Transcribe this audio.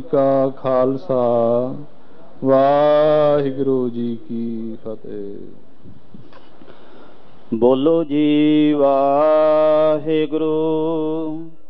का खालसा वाहिगुरु जी की फतेह। बोलो जी वाहिगुरु।